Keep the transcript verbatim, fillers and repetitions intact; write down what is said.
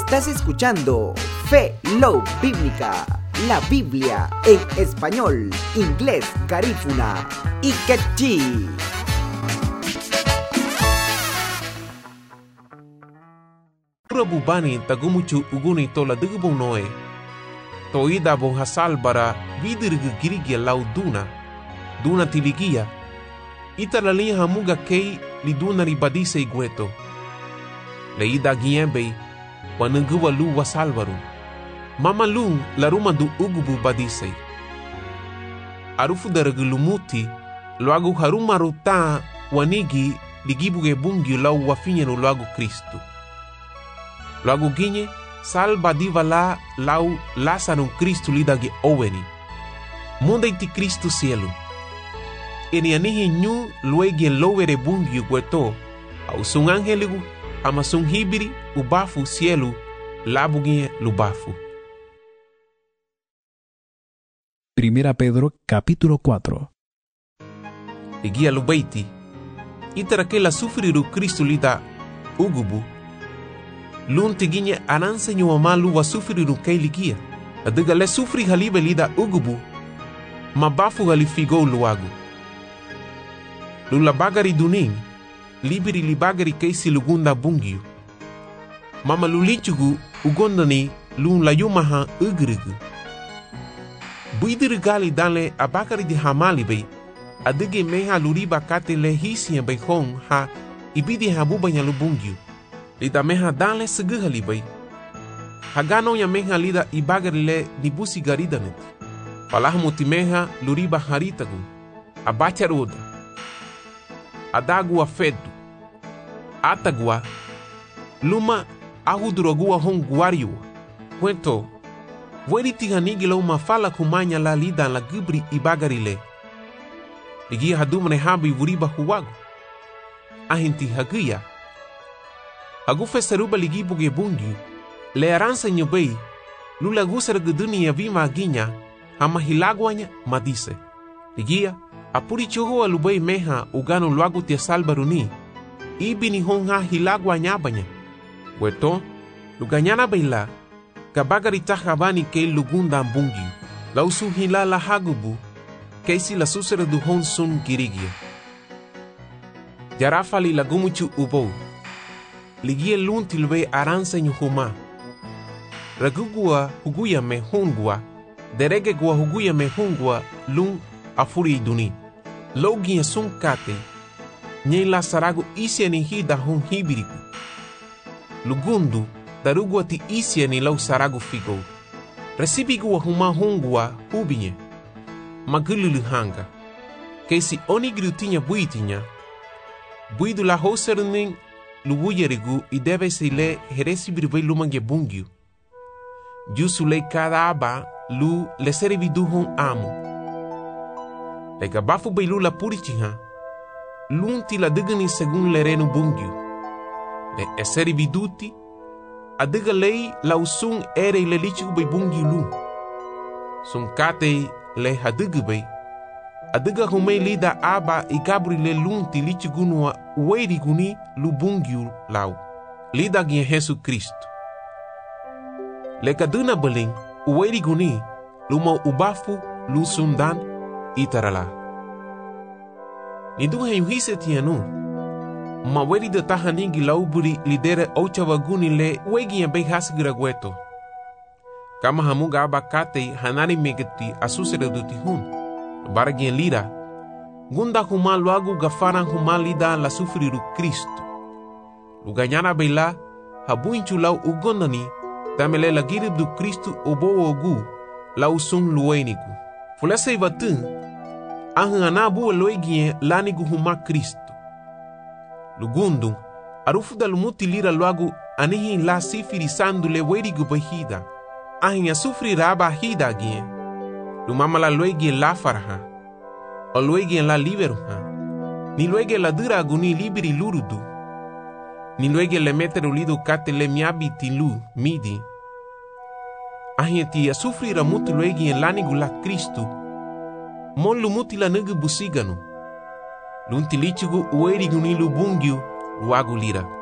Estás escuchando Fe Love Bíblica, la Biblia en español, inglés, garífuna y quechí. Bubani tagumuchu uguni tola digubung noe. Toida bon hasal bara vidirgu girigia lau duna. Duna tiligia. Ita la linha hamuga kei li duna ribadise igueto. Leida giembe wanunguwa lu wasalvaru. Mama lu la ruma du ugubu badise. Arufu daragu lumuti loagu haruma ruta wanigi ligibuge bungi lau wafinyenu loagu Kristu. Loagu ginye salba diva la lau lasanu Kristu lidagi oweni. Munda iti Kristu cielo. Eni anihi nyu luegi en lowere bungi ugueto. Au sun angeligu ama sun hibiri ubafu cielo labu ginye lubafu. Primera Pedro capítulo cuatro. Ligia lubeiti. Itara que la sufriru Kristu lida ugubu. Lun tiginya ananse nyu amalu wa sufri ru kei ligia. Adiga le sufri halibe lida ugubu. Mabafu halifigo luagu. Lula bagari duning. Libiri li bagari kei silugunda bungiu. Mama lulichugu ugondani lun la yumaha ugrigu. Buidirigali dale abakari di hamalibe. Adige meha luriba kate le hisiya bekhong ha ibidi habubanya lubungiu. Lida meha dale seguha libai. Hagano ya meha lida ibagari le nibusi garidanit. Palah mutimeha luriba haritagu. Abacha roda. Adagua fedu. Atagua. Luma ahudurogua honguariua. Wento. Weri tihanigi la uma fala kumanya la lida la gubri ibagari le. Ligi hadumane habi vuriba huwagu. Ahinti haguya. Agufe seruba ligi buge bungi, le aransa nyobei, lula gusar guduni ya vima aginya, hama hilagwanya madise. Ligia, apuri chogo alubei meha ugano luagu tia salbaruni, ibi ni honga hilagwanya banya. Weto, luganyana beila, kabagari tahabani kei lugunda bungi, lausu hilala hagubu, keisi la susere du hon sun girigia. Jarafali lagumuchu ubou. Ligia lun tilwe aransa nyuhuma. Ragugua huguya me hungua. Derege gua huguya me hungua lun afuri duni. Logia sun kate. Nye la saragu isya ni hida hon hibiriku. Lugundu darugua ti isya ni lau saragu figo. Resibigua huma hungua hubinye. Magululu hanga. Kesi onigru tinya buitinya. Buidu la hoseruning Lubuyerigu i deve se le heresi birvei lumange bungiu. Jusu le cada aba lu le serividu hon amo. Le gabafu beilu la purichiha. Lunti la digani segun le renu bungiu. Le eserividuti. Adiga lei la usun ere le lichigu bei bungiu lu. Sun kate le hadigu bei. Adiga hume lida aba i gabri le lunti lichigunua ueri guni lubungiu lau. Lida gien Jesu Kristo. Le kaduna beling ueri guni luma ubafu lu sundan itarala. Nidu heyuhise tianu. Ma weri de tahanigi lauburi lidere ochawa guni le uegi en behasigira gueto. Kama hamuga aba kate hanari megeti asusere duti hun. Baragien lida. Gunda huma luagu gafaran huma lida la sufriru Kristo. Luganyana beila habuinchu lau ugondani tamele la girib du Kristo obo ogu lau sun luenigu. Fulese ivatun ahana bu loegien lanigu huma Kristo. Lugundu arufu da lumuti lira luagu anihi la sifiri sandu le werigu bahida. Ahinya sufri raba hida gien. Lumama la luegien la farha. O luegien la liberuha. Ni luegien la dura aguni liberi lurudu. Ni luegien le meteru lidu kate le miabi tilu midi. Ahienti ya sufri ramutu luegien lanigu la Kristu. Mon lumuti la nugu busiganu. Lunti lichugu ueri guni lubungiu luagu lira.